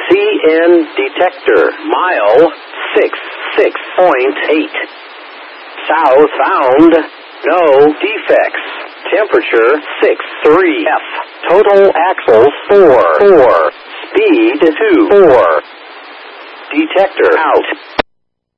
CN detector. Mile 66.8. South found. No defects. Temperature 63 F. Total axles 4. Speed 2. Detector out.